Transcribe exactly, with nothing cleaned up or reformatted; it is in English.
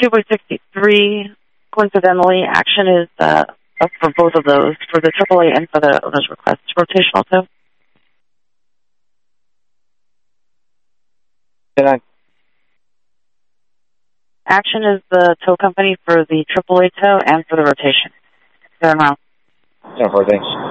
two by sixty-three. Coincidentally, action is uh, up for both of those, for the triple A and for the owner's request. Rotational tow. Can I? Action is the tow company for the triple A tow and for the rotation. Fair amount. No, thanks.